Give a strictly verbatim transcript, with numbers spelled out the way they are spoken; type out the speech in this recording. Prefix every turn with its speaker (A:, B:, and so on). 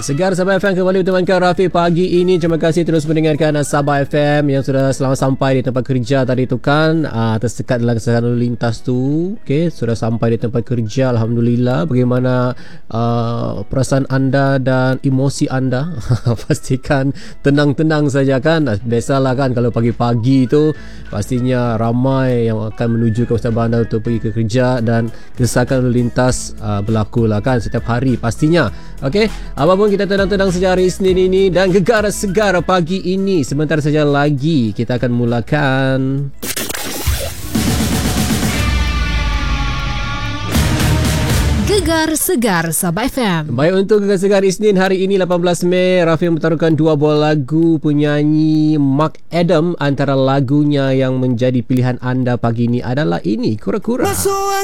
A: Segar Sabah F M kembali bertemankan Rafiq pagi ini. Terima kasih terus mendengarkan Sabah F M yang sudah selamat sampai di tempat kerja tadi tu kan. Aa, tersekat dalam kesalahan lalu lintas tu. Okey, sudah sampai di tempat kerja, alhamdulillah. Bagaimana uh, perasaan anda dan emosi anda? Pastikan tenang-tenang saja kan. Biasalah kan kalau pagi-pagi tu pastinya ramai yang akan menuju ke Sabah anda untuk pergi ke kerja dan kesesakan lalu lintas uh, berlaku lah kan setiap hari pastinya. Okey, apapun kita tenang-tenang saja hari Isnin ini dan gegar segar pagi ini. Sebentar saja lagi kita akan mulakan
B: Gegar Segar Sabah F M.
A: Baik, untuk Gegar Segar Isnin hari ini lapan belas Mei, Rafi mempertaruhkan dua buah lagu penyanyi Mark Adam. Antara lagunya yang menjadi pilihan anda pagi ini adalah ini, Kura-Kura.